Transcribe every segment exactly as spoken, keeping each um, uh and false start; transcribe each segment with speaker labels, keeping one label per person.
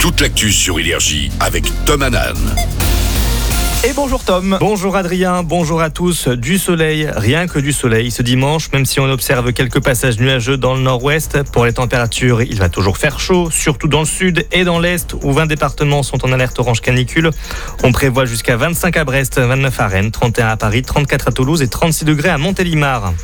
Speaker 1: Toute l'actu sur Énergie avec Tom Hanan.
Speaker 2: Et bonjour Tom.
Speaker 3: Bonjour Adrien, bonjour à tous. Du soleil, rien que du soleil ce dimanche, même si on observe quelques passages nuageux dans le nord-ouest. Pour les températures, il va toujours faire chaud, surtout dans le sud et dans l'est, où vingt départements sont en alerte orange canicule. On prévoit jusqu'à vingt-cinq à Brest, vingt-neuf à Rennes, trente et un à Paris, trente-quatre à Toulouse et trente-six degrés à Montélimar.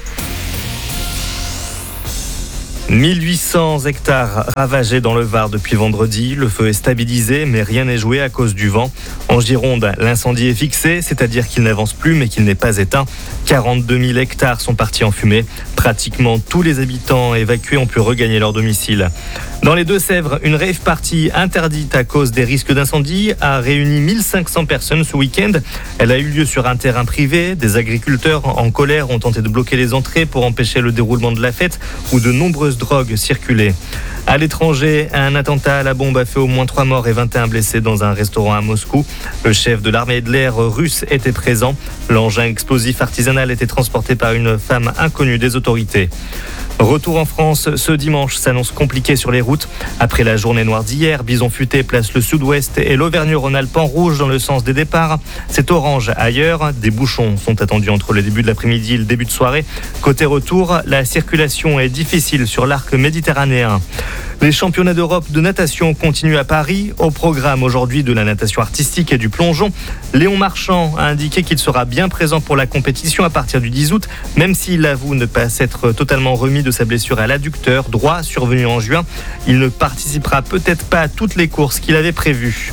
Speaker 3: mille huit cents hectares ravagés dans le Var depuis vendredi. Le feu est stabilisé, mais rien n'est joué à cause du vent. En Gironde, l'incendie est fixé, c'est-à-dire qu'il n'avance plus, mais qu'il n'est pas éteint. quarante-deux mille hectares sont partis en fumée. Pratiquement tous les habitants évacués ont pu regagner leur domicile. Dans les Deux-Sèvres, une rave party interdite à cause des risques d'incendie a réuni mille cinq cents personnes ce week-end. Elle a eu lieu sur un terrain privé. Des agriculteurs en colère ont tenté de bloquer les entrées pour empêcher le déroulement de la fête, où de nombreuses drogues circulaient. À l'étranger, un attentat à la bombe a fait au moins trois morts et vingt et un blessés dans un restaurant à Moscou. Le chef de l'armée de l'air russe était présent. L'engin explosif artisanal était transporté par une femme inconnue des autorités. Retour en France, ce dimanche s'annonce compliqué sur les routes. Après la journée noire d'hier, Bison Futé place le sud-ouest et l'Auvergne-Rhône-Alpes en rouge dans le sens des départs. C'est orange ailleurs. Des bouchons sont attendus entre le début de l'après-midi et le début de soirée. Côté retour, la circulation est difficile sur l'arc méditerranéen. Les championnats d'Europe de natation continuent à Paris. Au programme aujourd'hui de la natation artistique et du plongeon, Léon Marchand a indiqué qu'il sera bien présent pour la compétition à partir du dix août, même s'il avoue ne pas s'être totalement remis de sa blessure à l'adducteur droit survenue en juin. Il ne participera peut-être pas à toutes les courses qu'il avait prévues.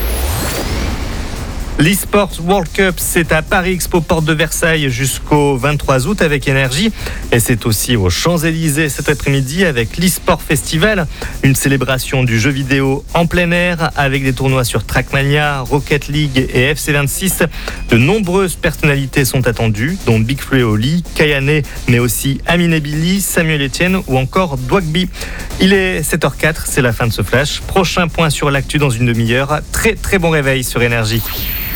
Speaker 3: L'eSports World Cup, c'est à Paris Expo Porte de Versailles jusqu'au vingt-trois août avec Énergie. Et c'est aussi aux Champs-Élysées cet après-midi avec l'eSport Festival, une célébration du jeu vidéo en plein air avec des tournois sur Trackmania, Rocket League et F C vingt-six. De nombreuses personnalités sont attendues, dont Big Flo et Oli, Kayane, mais aussi Amine Billy, Samuel Etienne ou encore Dwagby. Il est sept heures quatre, c'est la fin de ce flash. Prochain point sur l'actu dans une demi-heure. Très très bon réveil sur Énergie.